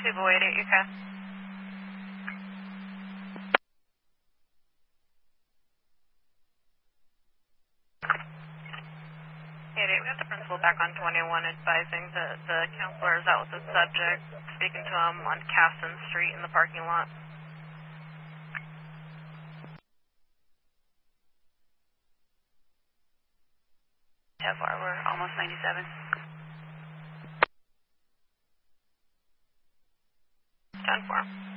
288, you can. We got the principal back on 21 advising the counselors out with the subject, speaking to him on Casson Street in the parking lot. How far? We're almost 97. 10-4.